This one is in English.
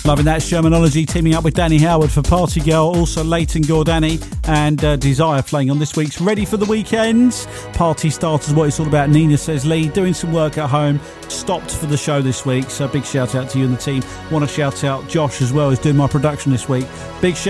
Loving that Shermanology teaming up with Danny Howard for Party Girl. Also Leighton Gordani and Desire playing on this week's Ready for the Weekend. Party starters, what it's all about. Nina says, Lee, doing some work at home, stopped for the show this week. So big shout out to you and the team. Want to shout out Josh as well, who's doing my production this week. Big shout